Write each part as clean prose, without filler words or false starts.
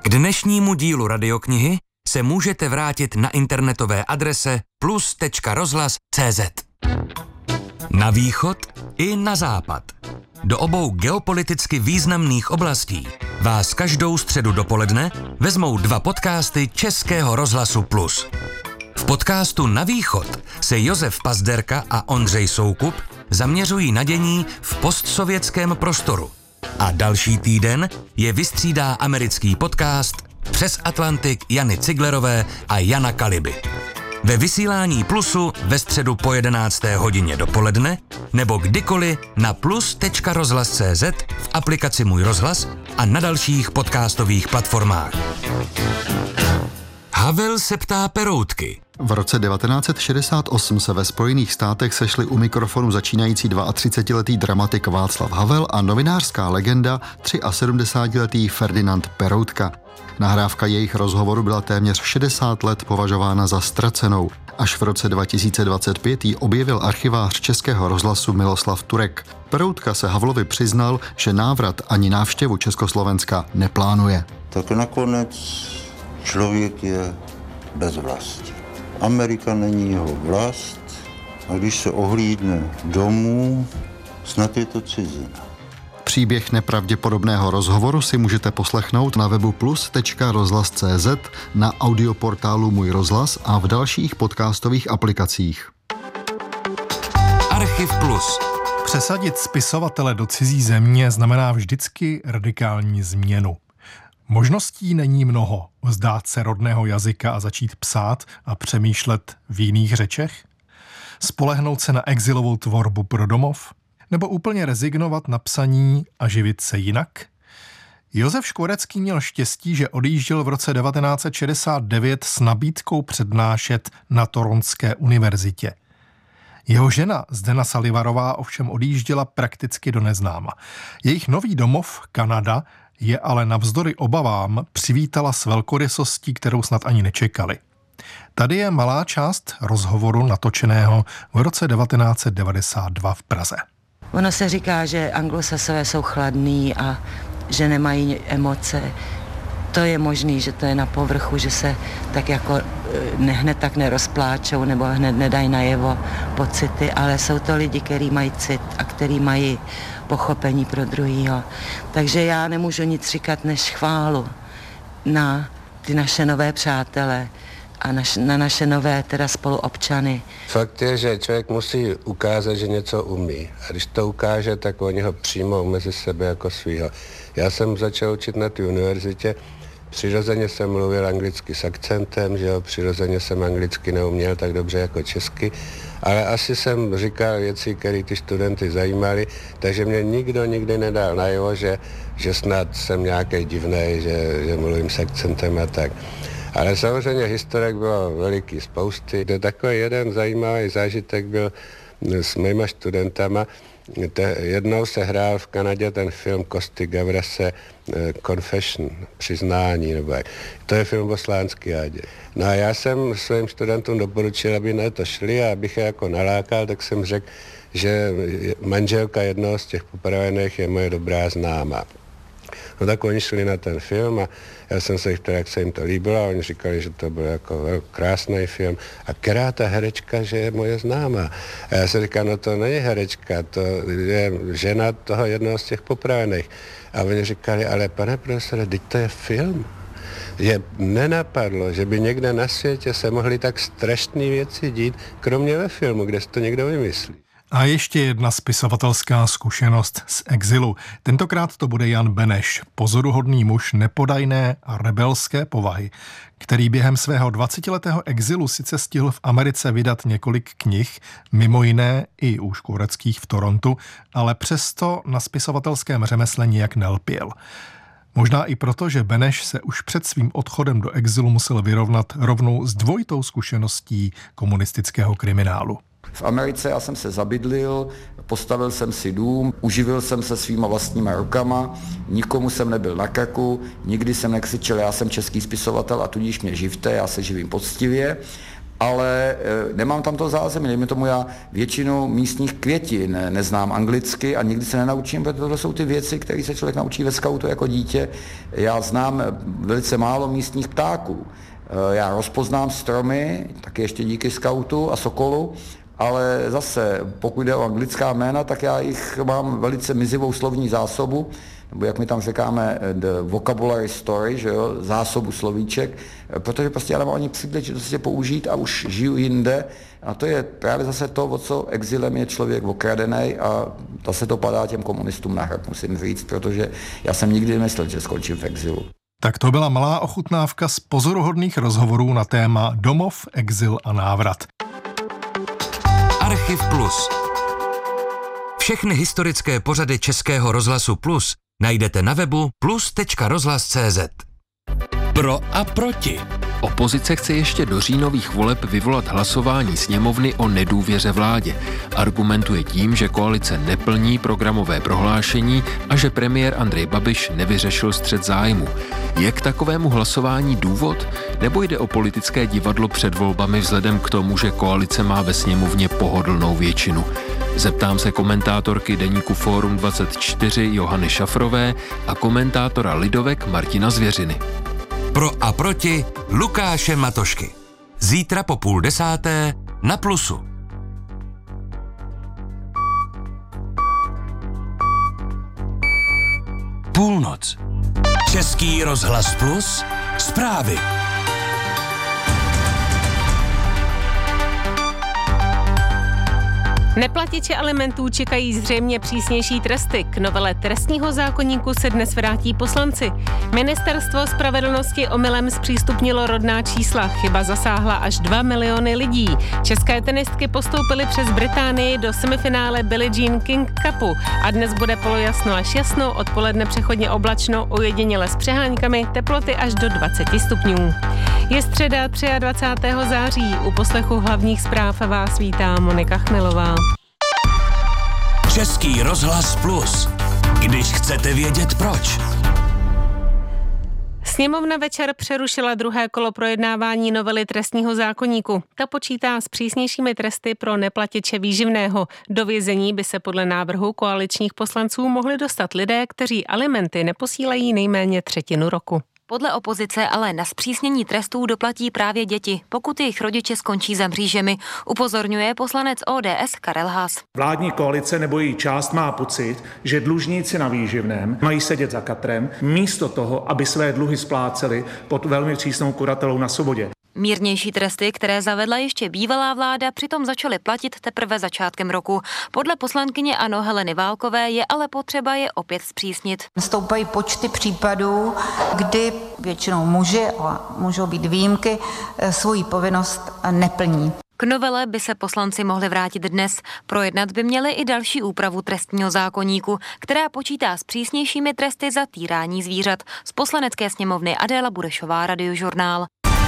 K dnešnímu dílu Radioknihy se můžete vrátit na internetové adrese plus.rozhlas.cz. Na východ i na západ. Do obou geopoliticky významných oblastí vás každou středu dopoledne vezmou dva podcasty Českého rozhlasu Plus. V podcastu Na východ se Josef Pazderka a Ondřej Soukup zaměřují na dění v postsovětském prostoru. A další týden je vystřídá americký podcast Přes Atlantik Jany Ciglerové a Jana Kaliby. Ve vysílání Plusu ve středu po 11. hodině dopoledne nebo kdykoliv na plus.rozhlas.cz, v aplikaci Můj rozhlas a na dalších podcastových platformách. Havel se ptá Peroutky. V roce 1968 se ve Spojených státech sešli u mikrofonu začínající 32letý dramatik Václav Havel a novinářská legenda 73letý Ferdinand Peroutka. Nahrávka jejich rozhovoru byla téměř 60 let považována za ztracenou. Až v roce 2025 ji objevil archivář Českého rozhlasu Miloslav Turek. Peroutka se Havlovi přiznal, že návrat ani návštěvu Československa neplánuje. Tak nakonec člověk je bez vlasti. Amerika není jeho vlast a když se ohlídne domů, snad je to cizina. Příběh nepravděpodobného rozhovoru si můžete poslechnout na webu plus.rozhlas.cz, na audioportálu Můj rozhlas a v dalších podcastových aplikacích. Archiv Plus. Přesadit spisovatele do cizí země znamená vždycky radikální změnu. Možností není mnoho, vzdát se rodného jazyka a začít psát a přemýšlet v jiných řečech? Spolehnout se na exilovou tvorbu pro domov? Nebo úplně rezignovat na psaní a živit se jinak? Josef Škvorecký měl štěstí, že odjížděl v roce 1969 s nabídkou přednášet na Toronské univerzitě. Jeho žena Zdena Salivarová ovšem odjížděla prakticky do neznáma. Jejich nový domov, Kanada, je ale navzdory obavám přivítala s velkorysostí, kterou snad ani nečekali. Tady je malá část rozhovoru natočeného v roce 1992 v Praze. Ono se říká, že Anglosasové jsou chladní a že nemají emoce. To je možný, že to je na povrchu, že se tak jako hned tak nerozpláčou nebo hned nedají najevo pocity, ale jsou to lidi, kteří mají cit a kteří mají pochopení pro druhýho. Takže já nemůžu nic říkat než chválu na ty naše nové přátele a na naše nové teda spoluobčany. Fakt je, že člověk musí ukázat, že něco umí. A když to ukáže, tak oni ho přijmou mezi sebe jako svýho. Já jsem začal učit na té univerzitě, přirozeně jsem mluvil anglicky s akcentem, že jo, přirozeně jsem anglicky neuměl tak dobře jako česky, ale asi jsem říkal věci, které ty studenty zajímaly, takže mě nikdo nikdy nedal najevo, že snad jsem nějaký divnej, že mluvím s akcentem a tak. Ale samozřejmě historek bylo veliký spousty. Takový jeden zajímavý zážitek byl s mýma studentama. Jednou se hrál v Kanadě ten film Costy Gavrase Confession, přiznání, nebo jak. To je film o Slánskijádě. No a já jsem svým studentům doporučil, aby na to šli a abych je jako nalákal, tak jsem řekl, že manželka jednoho z těch popravených je moje dobrá známá. No tak oni šli na ten film a já jsem se jich ptal, jak se jim to líbilo a oni říkali, že to byl jako krásný film. A která ta herečka, že je moje známá. A já jsem říkal, no to není herečka, to je žena toho jednoho z těch popravených. A oni říkali, ale pane profesore, teď to je film. Je nenapadlo, že by někde na světě se mohly tak strašné věci dít, kromě ve filmu, kde si to někdo vymyslí. A ještě jedna spisovatelská zkušenost z exilu. Tentokrát to bude Jan Beneš, pozoruhodný muž nepodajné a rebelské povahy, který během svého 20letého exilu sice stihl v Americe vydat několik knih, mimo jiné i u Škvoreckých v Torontu, ale přesto na spisovatelském řemesle nijak nelpěl. Možná i proto, že Beneš se už před svým odchodem do exilu musel vyrovnat rovnou s dvojitou zkušeností komunistického kriminálu. V Americe já jsem se zabydlil, postavil jsem si dům, uživil jsem se svýma vlastníma rukama, nikomu jsem nebyl na krku, nikdy jsem nekřičel, já jsem český spisovatel a tudíž mě živte, já se živím poctivě. ale nemám tam to zázemí, dejme tomu já většinu místních květin neznám anglicky a nikdy se nenaučím, protože tohle jsou ty věci, které se člověk naučí ve skautu jako dítě. Já znám velice málo místních ptáků. Já rozpoznám stromy, taky ještě díky skautu a sokolu, ale zase, pokud jde o anglická jména, tak já jich mám velice mizivou slovní zásobu, nebo jak my tam říkáme, the vocabulary story, že jo, zásobu slovíček, protože prostě já nemám ani příležitost je použít a už žiju jinde. A to je právě zase to, o co exilem je člověk okradený a zase to padá těm komunistům na hrb, musím říct, protože já jsem nikdy nemyslel, že skončím v exilu. Tak to byla malá ochutnávka z pozoruhodných rozhovorů na téma domov, exil a návrat. Archiv Plus. Všechny historické pořady Českého rozhlasu Plus najdete na webu plus.rozhlas.cz. Pro a proti. Opozice chce ještě do říjnových voleb vyvolat hlasování sněmovny o nedůvěře vládě. Argumentuje tím, že koalice neplní programové prohlášení a že premiér Andrej Babiš nevyřešil střet zájmu. Je k takovému hlasování důvod? Nebo jde o politické divadlo před volbami vzhledem k tomu, že koalice má ve sněmovně pohodlnou většinu? Zeptám se komentátorky deníku Fórum 24 Johany Šafrové a komentátora Lidovek Martina Zvěřiny. Pro a proti Lukáše Matošky. Zítra po 9:30 na Plusu. Půlnoc. Český rozhlas Plus. Zprávy. Neplatiči alimentů čekají zřejmě přísnější tresty. K novele trestního zákoníku se dnes vrátí poslanci. Ministerstvo spravedlnosti omylem zpřístupnilo rodná čísla. Chyba zasáhla až 2 miliony lidí. České tenistky postoupily přes Británii do semifinále Billie Jean King Cupu. A dnes bude polojasno až jasno, odpoledne přechodně oblačno, ojediněle s přeháňkami, teploty až do 20 stupňů. Je středa 23. září. U poslechu hlavních zpráv vás vítá Monika Chmelová. Český rozhlas Plus. Když chcete vědět proč. Sněmovna večer přerušila druhé kolo projednávání novely trestního zákoníku. Ta počítá s přísnějšími tresty pro neplatiče výživného. Do vězení by se podle návrhu koaličních poslanců mohli dostat lidé, kteří alimenty neposílají nejméně třetinu roku. Podle opozice ale na zpřísnění trestů doplatí právě děti, pokud jejich rodiče skončí za mřížemi, upozorňuje poslanec ODS Karel Haas. Vládní koalice nebo její část má pocit, že dlužníci na výživném mají sedět za katrem, místo toho, aby své dluhy spláceli pod velmi přísnou kuratelou na svobodě. Mírnější tresty, které zavedla ještě bývalá vláda, přitom začaly platit teprve začátkem roku. Podle poslankyně ANO Heleny Válkové je ale potřeba je opět zpřísnit. Stoupají počty případů, kdy většinou muži, ale můžou být výjimky, svoji povinnost neplní. K novele by se poslanci mohli vrátit dnes. Projednat by měli i další úpravu trestního zákoníku, která počítá s přísnějšími tresty za týrání zvířat. Z Poslanecké sněmovny Adéla Burešová, Radiožurnál.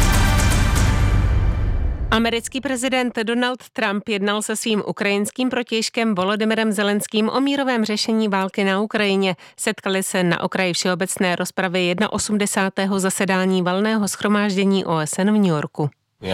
Americký prezident Donald Trump jednal se svým ukrajinským protějškem Volodymyrem Zelenským o mírovém řešení války na Ukrajině. Setkali se na okraji všeobecné rozpravy 81. zasedání valného shromáždění OSN v New Yorku.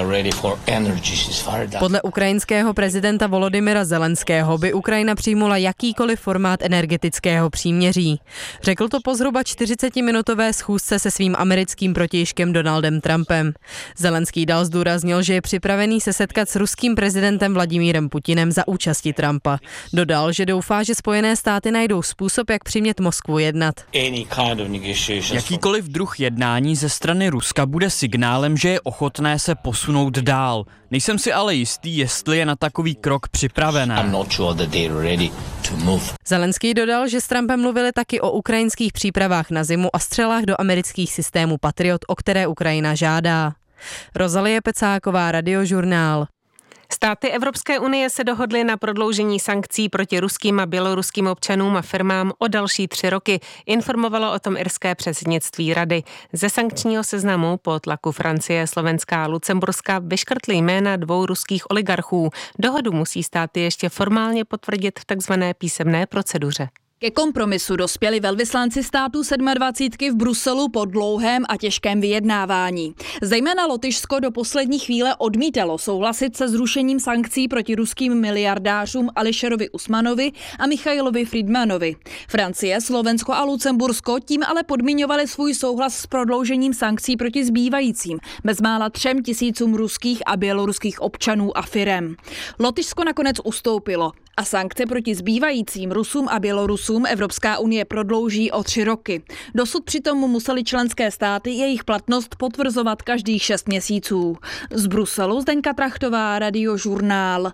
Podle ukrajinského prezidenta Volodymyra Zelenského by Ukrajina přijmula jakýkoliv formát energetického příměří. Řekl to po zhruba 40-minutové schůzce se svým americkým protějškem Donaldem Trumpem. Zelenský dál zdůraznil, že je připravený se setkat s ruským prezidentem Vladimírem Putinem za účasti Trumpa. Dodal, že doufá, že Spojené státy najdou způsob, jak přimět Moskvu jednat. Jakýkoliv druh jednání ze strany Ruska bude signálem, že je ochotné se posunout dál. Nejsem si ale jistý, jestli je na takový krok připravené. Zelenský dodal, že s Trumpem mluvili taky o ukrajinských přípravách na zimu a střelách do amerických systémů Patriot, o které Ukrajina žádá. Rozalie Pecáková, Radiožurnál. Státy Evropské unie se dohodly na prodloužení sankcí proti ruským a běloruským občanům a firmám o další 3 roky, informovalo o tom irské předsednictví Rady. Ze sankčního seznamu po tlaku Francie, Slovenska a Lucemburska vyškrtly jména 2 ruských oligarchů. Dohodu musí státy ještě formálně potvrdit v takzvané písemné proceduře. Ke kompromisu dospěli velvyslanci států 27 v Bruselu po dlouhém a těžkém vyjednávání. Zejména Lotyšsko do poslední chvíle odmítalo souhlasit se zrušením sankcí proti ruským miliardářům Ališerovi Usmanovi a Michailovi Friedmanovi. Francie, Slovensko a Lucembursko tím ale podmiňovali svůj souhlas s prodloužením sankcí proti zbývajícím bezmála 3 000 ruských a běloruských občanů a firem. Lotyšsko nakonec ustoupilo a sankce proti zbývajícím Rusům a Bělorusům Evropská unie prodlouží o 3 roky. Dosud přitom museli členské státy jejich platnost potvrzovat každých 6 měsíců. Z Bruselu Zdeňka Trachtová, Radiožurnál.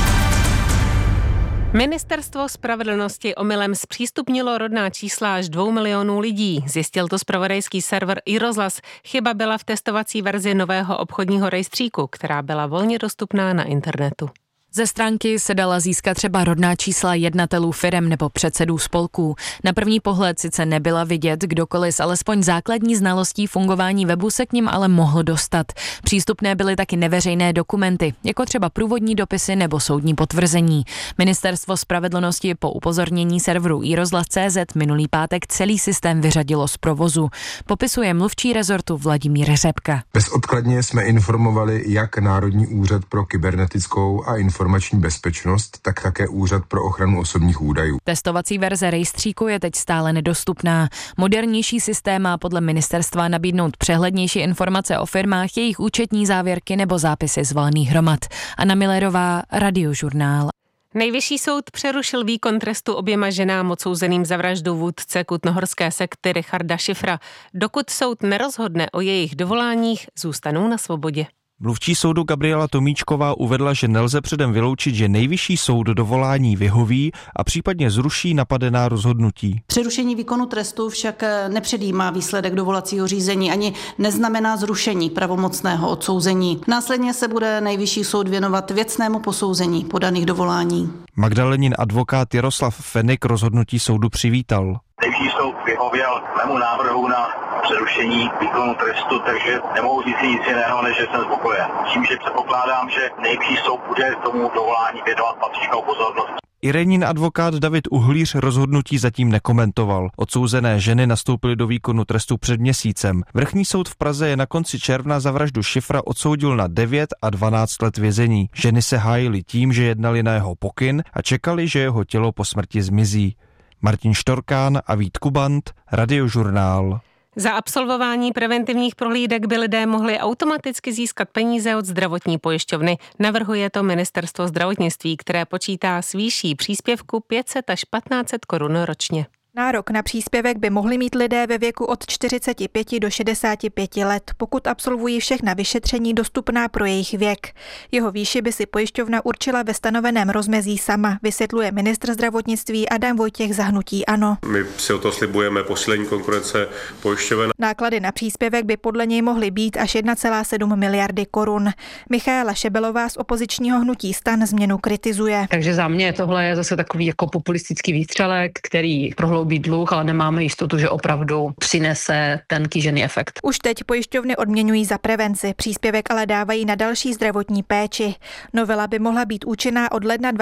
Ministerstvo spravedlnosti omylem zpřístupnilo rodná čísla až 2 milionů lidí. Zjistil to zpravodajský server iRozhlas. Chyba byla v testovací verzi nového obchodního rejstříku, která byla volně dostupná na internetu. Ze stránky se dala získat třeba rodná čísla jednatelů firem nebo předsedů spolků. Na první pohled sice nebyla vidět, kdokoliv s alespoň základní znalostí fungování webu se k nim ale mohl dostat. Přístupné byly taky neveřejné dokumenty, jako třeba průvodní dopisy nebo soudní potvrzení. Ministerstvo spravedlnosti po upozornění serveru iRozhlas.cz minulý pátek celý systém vyřadilo z provozu. Popisuje mluvčí rezortu Vladimír Řepka. Bezodkladně jsme informovali jak Národní úřad pro kybernetickou a informační bezpečnost, tak také Úřad pro ochranu osobních údajů. Testovací verze rejstříku je teď stále nedostupná. Modernější systém má podle ministerstva nabídnout přehlednější informace o firmách, jejich účetní závěrky nebo zápisy z valných hromad. Anna Millerová, Radiožurnál. Nejvyšší soud přerušil výkon trestu oběma ženám odsouzeným za vraždu vůdce kutnohorské sekty Richarda Schiffera. Dokud soud nerozhodne o jejich dovoláních, zůstanou na svobodě. Mluvčí soudu Gabriela Tomíčková uvedla, že nelze předem vyloučit, že nejvyšší soud dovolání vyhoví a případně zruší napadená rozhodnutí. Přerušení výkonu trestu však nepředjímá výsledek dovolacího řízení ani neznamená zrušení pravomocného odsouzení. Následně se bude nejvyšší soud věnovat věcnému posouzení podaných dovolání. Magdalenin advokát Jaroslav Fenik rozhodnutí soudu přivítal. Nejvyšší soud vyhověl mému návrhu na přerušení výkonu trestu, takže nemohu říct nic jiného, než že jsem spokojen. Tím, že předpokládám, že nejvyšší soud bude tomu dovolání věnovat patřičnou pozornost. Irenin advokát David Uhlíř rozhodnutí zatím nekomentoval. Odsouzené ženy nastoupily do výkonu trestu před měsícem. Vrchní soud v Praze je na konci června za vraždu Schiffera odsoudil na 9 a 12 let vězení. Ženy se hájily tím, že jednali na jeho pokyn a čekali, že jeho tělo po smrti zmizí. Martin Štorkán a Vít Kubant, Radiožurnál. Za absolvování preventivních prohlídek by lidé mohli automaticky získat peníze od zdravotní pojišťovny. Navrhuje to Ministerstvo zdravotnictví, které počítá s výší příspěvku 500 až 1500 korun ročně. Nárok na příspěvek by mohli mít lidé ve věku od 45 do 65 let, pokud absolvují všechna vyšetření dostupná pro jejich věk. Jeho výši by si pojišťovna určila ve stanoveném rozmezí sama, vysvětluje ministr zdravotnictví Adam Vojtěch za hnutí ANO. My si o to slibujeme posílení konkurence pojišťoven. Náklady na příspěvek by podle něj mohly být až 1,7 miliardy korun. Michaela Šebelová z opozičního hnutí STAN změnu kritizuje. Takže za mě tohle je zase takový jako populistický výstřelek, který prohloubí dluh, ale nemáme jistotu, že opravdu přinese ten kýžený efekt. Už teď pojišťovny odměňují za prevenci, příspěvek ale dávají na další zdravotní péči. Novela by mohla být účinná od ledna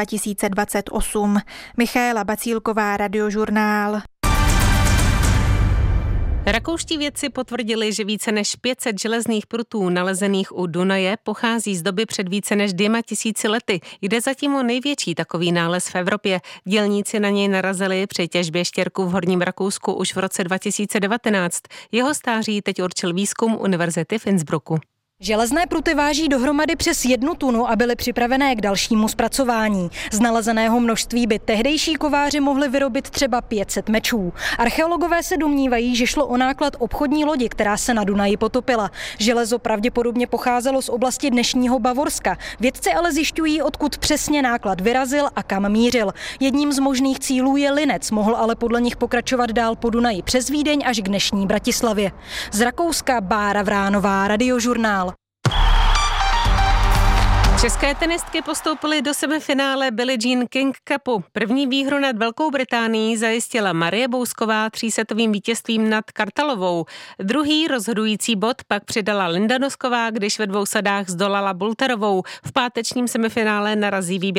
2028. Michaela Bacílková, Radiožurnál. Rakouští vědci potvrdili, že více než 500 železných prutů nalezených u Dunaje pochází z doby před více než 2000 lety. Jde zatím o největší takový nález v Evropě. Dělníci na něj narazili při těžbě štěrku v Horním Rakousku už v roce 2019. Jeho stáří teď určil výzkum Univerzity v Innsbrucku. Železné pruty váží dohromady přes 1 tunu a byly připravené k dalšímu zpracování. Z nalezeného množství by tehdejší kováři mohli vyrobit třeba 500 mečů. Archeologové se domnívají, že šlo o náklad obchodní lodi, která se na Dunaji potopila. Železo pravděpodobně pocházelo z oblasti dnešního Bavorska. Vědci ale zjišťují, odkud přesně náklad vyrazil a kam mířil. Jedním z možných cílů je Linec, mohl ale podle nich pokračovat dál po Dunaji přes Vídeň až k dnešní Bratislavě. Z Rakouska Bára Vránová, Radiožurnál. České tenistky postoupily do semifinále Billie Jean King Cupu. První výhru nad Velkou Británií zajistila Marie Bousková 3setovým vítězstvím nad Kartalovou. Druhý rozhodující bod pak přidala Linda Nosková, když ve 2 sadách zdolala Bulterovou. V pátečním semifinále narazí výběr